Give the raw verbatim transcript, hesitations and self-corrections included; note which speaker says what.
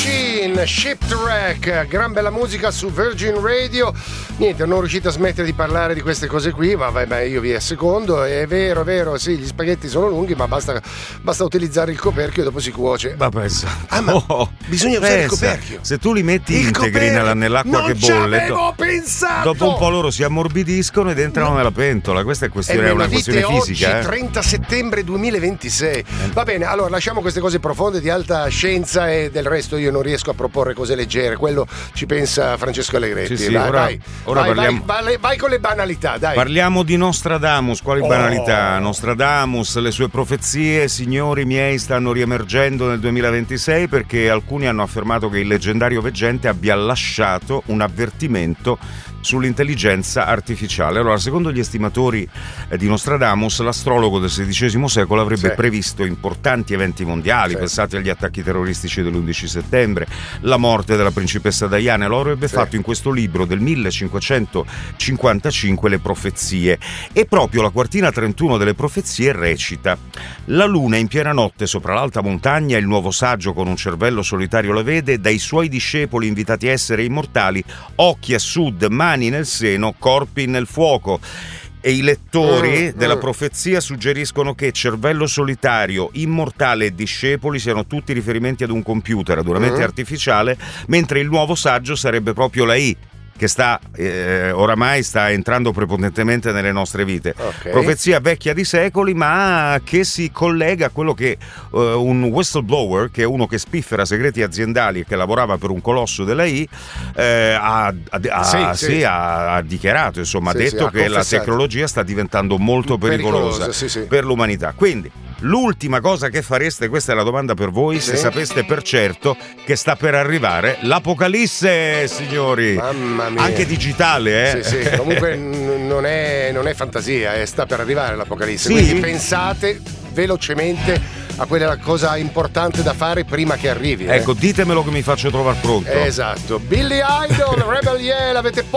Speaker 1: Machine, Shipwreck, gran bella musica su Virgin Radio. Niente, non riuscite a smettere di parlare di queste cose qui, ma vabbè, io vi assecondo. È vero, è vero, sì, gli spaghetti sono lunghi, ma basta, basta utilizzare il coperchio e dopo si cuoce.
Speaker 2: Ma pensa.
Speaker 1: Ah, ma
Speaker 2: oh,
Speaker 1: bisogna usare
Speaker 2: pensa.
Speaker 1: il coperchio.
Speaker 2: Se tu li metti
Speaker 1: il
Speaker 2: integri nella, nell'acqua
Speaker 1: non
Speaker 2: che bolle,
Speaker 1: ci avevo pensato.
Speaker 2: dopo un po' loro si ammorbidiscono ed entrano
Speaker 1: no.
Speaker 2: nella pentola. Questa è, questione,
Speaker 1: è
Speaker 2: una questione fisica.
Speaker 1: Oggi,
Speaker 2: eh.
Speaker 1: trenta settembre duemilaventisei. Va bene, allora lasciamo queste cose profonde di alta scienza e del resto io non riesco a proporre cose leggere. Quello ci pensa Francesco Allegretti.
Speaker 2: Sì, sì,
Speaker 1: vai,
Speaker 2: ora,
Speaker 1: vai,
Speaker 2: ora
Speaker 1: vai,
Speaker 2: parliamo...
Speaker 1: vai, vai, vai con le banalità, dai.
Speaker 2: Parliamo di Nostradamus. Quali
Speaker 1: oh.
Speaker 2: banalità? Nostradamus, le sue profezie, signori miei, stanno riemergendo nel duemilaventisei perché alcuni hanno affermato che il leggendario veggente abbia lasciato un avvertimento sull'intelligenza artificiale. Allora, secondo gli estimatori eh, di Nostradamus, l'astrologo del sedicesimo secolo avrebbe
Speaker 1: sì.
Speaker 2: previsto importanti eventi mondiali, sì. pensate agli attacchi terroristici dell'undici settembre, la morte della principessa Diana. Lo avrebbe sì. fatto in questo libro del millecinquecentocinquantacinque, Le profezie, e proprio la quartina trentuno delle profezie recita: la luna in piena notte sopra l'alta montagna, il nuovo saggio con un cervello solitario la vede, dai suoi discepoli invitati a essere immortali, occhi a sud, mani nel seno, corpi nel fuoco. E i lettori mm, della mm. profezia suggeriscono che cervello solitario, immortale e discepoli siano tutti riferimenti ad un computer duramente mm. artificiale, mentre il nuovo saggio sarebbe proprio la I, che sta eh, oramai sta entrando prepotentemente nelle nostre vite. Okay. Profezia vecchia di secoli, ma che si collega a quello che uh, un whistleblower, che è uno che spiffera segreti aziendali e che lavorava per un colosso della I, eh, ha, ha, sì, sì. Sì, ha, ha dichiarato, insomma, sì, ha detto sì, che la tecnologia sta diventando molto pericolosa, pericolosa sì, sì. per l'umanità. Quindi l'ultima cosa che fareste, questa è la domanda per voi, sì. se sapeste per certo che sta per arrivare l'apocalisse, signori.
Speaker 1: Mamma mia.
Speaker 2: Anche digitale, eh?
Speaker 1: Sì, sì, comunque n- non, è, non è fantasia, eh, sta per arrivare l'apocalisse.
Speaker 2: Sì.
Speaker 1: Quindi pensate velocemente a quella cosa importante da fare prima che arrivi. Eh.
Speaker 2: Ecco, ditemelo che mi faccio trovare pronto.
Speaker 1: Esatto. Billy Idol, Rebel Yeah, l'avete